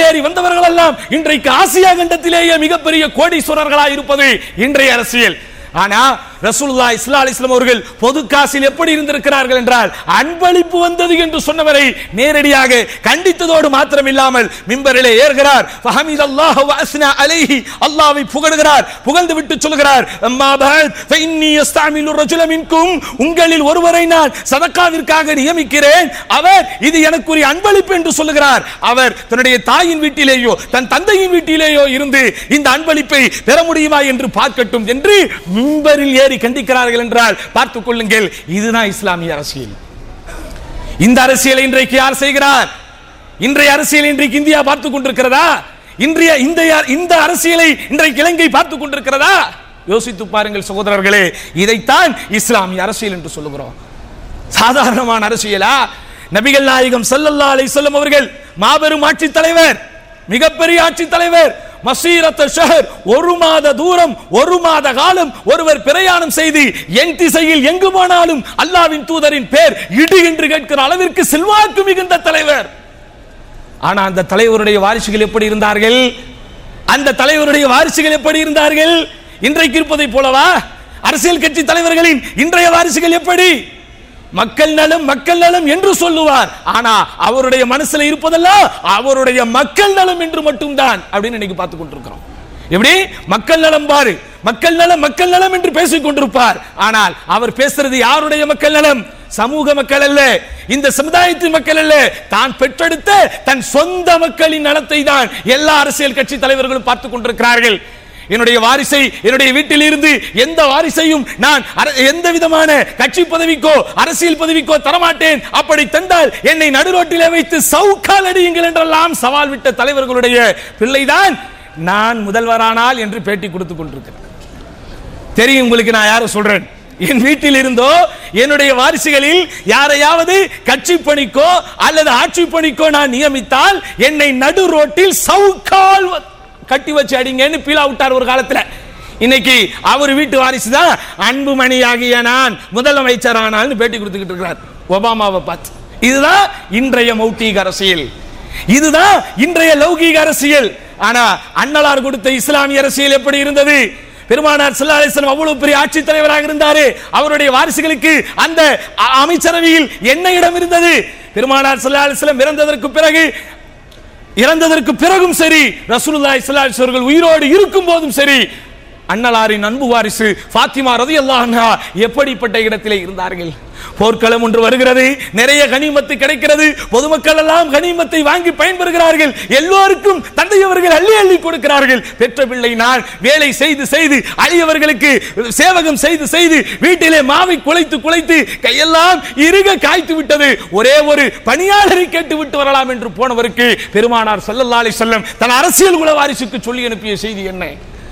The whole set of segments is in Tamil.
ஏறி வந்தவர்கள் எல்லாம் இன்றைக்கு ஆசியா கண்டத்திலேயே மிகப்பெரிய கோடீஸ்வரர்களாக இருப்பது இன்றைய அரசியல். ஆனா ரசூலுல்லாஹி ஸல்லல்லாஹு அலைஹி வஸல்லம் அவர்கள் பொது காசில் எப்படி இருந்திருக்கிறார்கள் என்றால், அன்பளிப்பு வந்தது என்று சொன்னவரை நேரடியாக கண்டித்ததோடு மாத்திரமில்லாமல் மிம்பரிலே ஏறுகிறார், ஃபஹமிதல்லாஹு வ அஸ்னா அலைஹி, அல்லாஹ்வை புகழுகிறார், புகழ்ந்து விட்டு சொல்கிறார், அம்மா பஅத் ஃபஇன்னி யஸ்தஅமிலு ரஜுல மின்கும், உங்களில் ஒருவரை நான் சதகாவிற்காக நியமிக்கிறேன், அவர் இது எனக்குரிய அன்பளிப்பு என்று சொல்லுகிறார். அவர் தன்னுடைய தாயின் வீட்டிலேயோ தன் தந்தையின் வீட்டிலேயோ இருந்து இந்த அன்பளிப்பை பெற முடியுமா என்று பார்க்கட்டும் என்று மிம்பரில் ஏறி கண்டிக்கிறார்கள் என்றால் பார்த்துக் கொள்ளுங்கள். இதுதான் இஸ்லாமிய அரசியல். இந்த அரசியலை இன்றைக்கு யார் செய்கிறார்? இன்றைய அரசியல் இன்றைக்கு இந்தியா பார்த்துக் கொண்டிருக்கிறதா? இந்த அரசியலை இன்றைக்கு இலங்கை பார்த்துக் கொண்டிருக்கிறதா? யோசித்து பாருங்கள் சகோதரர்களே. இதைத்தான் இஸ்லாமிய அரசியல் என்று சொல்லுகிறோம். சாதாரணமான அரசியலா? நபிகள் நாயகம் ஸல்லல்லாஹு அலைஹி வஸல்லம் அவர்கள் மாபெரும் ஆட்சி தலைவர், மிகப்பெரிய ஆட்சி தலைவர். மசீரத் ஷஹர், ஒரு மாத தூரம், ஒரு மாத காலம் ஒருவர் பிரயாணம் செய்து என் திசையில் எங்கு போனாலும் அல்லாஹ்வின் தூதரின் பேர் இடி என்று கேட்கிற அளவிற்கு செல்வாக்கு மிகுந்த தலைவர். ஆனா அந்த தலைவருடைய வாரிசுகள் எப்படி இருந்தார்கள்? அந்த தலைவருடைய வாரிசுகள் எப்படி இருந்தார்கள்? இன்றைக்கு இருப்பதை போலவா? அரசியல் கட்சி தலைவர்களின் இன்றைய வாரிசுகள் எப்படி? மக்கள் நலம் மக்கள் நலம் என்று சொல்லுவார். ஆனா அவருடைய மனசுல இருப்பதெல்லாம் அவருடைய மக்கள் நலம் என்று மட்டும்தான் அப்படின்னு இன்னைக்கு பார்த்துக் கொண்டிருக்கிறோம். எப்படி மக்கள் நலம் பாரு, மக்கள் நலம் மக்கள் நலம் என்று பேசிக் கொண்டிருப்பார். ஆனால் அவர் பேசுறது யாருடைய மக்கள் நலம்? சமூக மக்கள் அல்ல, இந்த சமுதாயத்தின் மக்கள் அல்ல, தான் பெற்றெடுத்த தன் சொந்த மக்களின் நலத்தை தான் எல்லா அரசியல் கட்சி தலைவர்களும் பார்த்துக் கொண்டிருக்கிறார்கள். என்னுடைய வாரிசை என்னுடைய வீட்டில் இருந்து எந்த வாரிசையும் நான் எந்த விதமான கட்சி பதவிக்கோ அரசியல் பதவிக்கோ தரமாட்டேன், அப்படி தந்தால் என்னை நடுரோட்டிலே வைத்து சவுக்கால் அடியுங்கள் என்றெல்லாம் சவால் விட்ட தலைவர்களுடைய பிள்ளைதான் நான் முதல்வரானால் என்று பேட்டி கொடுத்துக் கொண்டிருக்கிறேன். தெரியும் உங்களுக்கு நான் யாரை சொல்றேன்? என் வீட்டில் இருந்தோ என்னுடைய வாரிசுகளில் யாரையாவது கட்சி பணிக்கோ அல்லது ஆட்சி பணிக்கோ நான் நியமித்தால் என்னை நடு ரோட்டில் சவுக்கால் கட்டி வச்சு அடிங்கன்னு பீலா விட்டார் ஒரு காலத்துல. இன்னைக்கு அவர் வீட்டு வாரிசு தான் அன்புமணியாகிய நான் முதலமைச்சர் ஆனால் பேட்டி கொடுத்துக்கிட்டு இருக்கிறார் ஒபாமாவை பார்த்து. இதுதான் இன்றைய மௌட்டிக அரசியல், இதுதான் இன்றைய லௌகீக அரசியல். ஆனா அன்னலார் கொடுத்த இஸ்லாமிய அரசியல் எப்படி இருந்தது? பெருமானார் ஸல்லல்லாஹு அலைஹி வஸல்லம் அவ்வளவு பெரிய ஆட்சி தலைவராக இருந்தாரு, அவருடைய வாரிசுகளுக்கு அந்த அமைச்சரவையில் என்ன இடம் இருந்தது? பெருமானார் ஸல்லல்லாஹு அலைஹி வஸல்லம் இறந்ததற்கு பிறகும் சரி, ரசூலுல்லாஹி ஸல்லல்லாஹு அலைஹி வஸல்லம் உயிரோடு இருக்கும் போதும் சரி, அன்னலாரின் அன்பு வாரிசு ஃபாத்திமா ரலியல்லாஹு அன்ஹா எப்படிப்பட்ட இடத்திலே இருந்தார்கள்? போர்க்களம் ஒன்று வருகிறது, நிறைய கனிமத்து கிடைக்கிறது, பொதுமக்கள் எல்லாம் கனிமத்தை வாங்கி பயன்பெறுகிறார்கள், எல்லோருக்கும் தந்தையவர்கள் அள்ளி அள்ளி கொடுக்கிறார்கள். பெற்ற பிள்ளை நான் வேலை செய்து செய்து அழியவர்களுக்கு சேவகம் செய்து செய்து வீட்டிலே மாவை குலைத்து குலைத்து கையெல்லாம் இறுக காய்த்து விட்டது, ஒரே ஒரு பணியாளரை கேட்டு விட்டு வரலாம் என்று போனவருக்கு பெருமானார் ஸல்லல்லாஹு அலைஹி வஸல்லம் தன் அரசியல் குல வாரிசுக்கு சொல்லி அனுப்பிய செய்தி என்ன?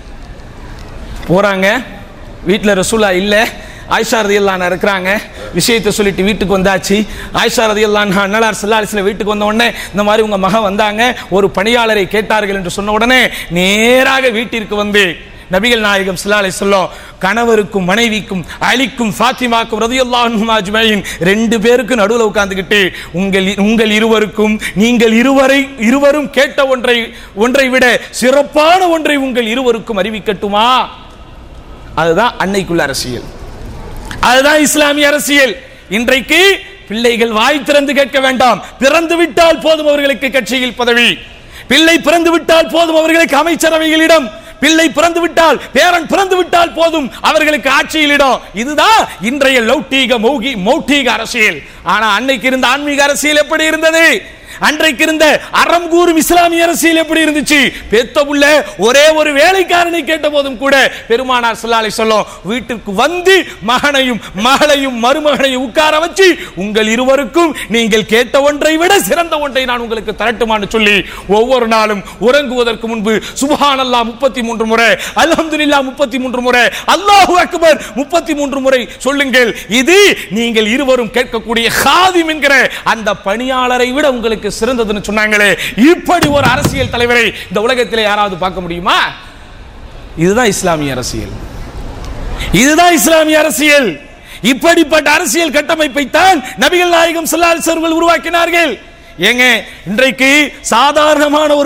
போறாங்க, வீட்டில் ரசூலா இல்ல, ஆயிஷா ரலியல்லாஹு அன்ஹா இருக்கிறாங்க, விஷயத்தை சொல்லிட்டு வீட்டுக்கு வந்தாச்சு. ஆயிஷா ரலியல்லாஹு அன்ஹா அன்னலார் ஸல்லல்லாஹு அலைஹி வஸல்லம் வீட்டுக்கு வந்த உடனே இந்த மாதிரி உங்க மகன் வந்தாங்க, ஒரு பணியாளரை கேட்டார்கள் என்று சொன்ன உடனே நேராக வீட்டிற்கு வந்து நபிகள் நாயகம் ஸல்லல்லாஹு அலைஹி வஸல்லம் கணவருக்கும் மனைவிக்கும் அலிக்கும் ஃபாத்திமாக்கும் ரலியல்லாஹு அன்ஹும் அஜ்மஈன் ரெண்டு பேருக்கு நடுவில் உட்கார்ந்துகிட்டு உங்கள் இருவருக்கும் நீங்கள் இருவரும் கேட்ட ஒன்றை விட சிறப்பான ஒன்றை உங்கள் இருவருக்கும் அறிவிக்கட்டுமா? அதுதான் அன்னைக்குள்ள அரசியல், அதுதான் இஸ்லாமிய அரசியல். இன்றைக்கு பிள்ளைகள் வாய் திறந்து கேட்க வேண்டாம், பிறந்து விட்டால் போதும் அவர்களுக்கு கட்சியில் பதவி, பிள்ளை பிறந்து விட்டால் போதும் அவர்களுக்கு அமைச்சரவையில் இடம், பிள்ளை பிறந்து விட்டால் பேரன் பிறந்து விட்டால் போதும் அவர்களுக்கு ஆட்சியில் இடம். இதுதான் இன்றைய மௌட்டிக அரசியல். ஆனா அன்னைக்கு இருந்த ஆன்மீக அரசியல் எப்படி இருந்தது? அன்றைக்கு இருந்த அறம் கூறும் இஸ்லாமிய அரசியல் எப்படி இருந்துச்சு? பெத்த புள்ள ஒரே ஒரு வேலைக்காரனை கேட்ட போதும் கூட பெருமானார் ஸல்லல்லாஹு அலைஹி வஸல்லம் வீட்டுக்கு வந்து மகனையும் மகளையும் மருமகனையும் உட்கார வச்சு உங்கள் இருவருக்கும் நீங்கள் கேட்ட ஒன்றை விட சிறந்த ஒன்றை நான் உங்களுக்கு தரட்டுமான்னு சொல்லி ஒவ்வொரு நாளும் உறங்குவதற்கு முன்பு சுப்ஹானல்லாஹ் 33 முறை, அல்ஹம்துலில்லாஹ் 33 முறை, அல்லாஹு அக்பர் 33 முறை சொல்லுங்கள். இது நீங்கள் இருவரும் கேட்கக்கூடிய காதிம் என்கிற அந்த பணியாளரை விட உங்களுக்கு சிறந்ததுன்னு சொன்னாங்களே, இப்படி ஒரு அரசியல் தலைவரை இந்த உலகத்திலே யாராவது பார்க்க முடியுமா? இதுதான் இஸ்லாமிய அரசியல், இதுதான் இஸ்லாமிய அரசியல். இப்படிப்பட்ட அரசியல் கட்டமைப்பை தான் நபிகள் நாயகம் ஸல்லல்லாஹு அலைஹி வஸல்லம் உருவாக்கினார்கள். ஏங்க இன்றைக்கு சாதாரணமான ஒரு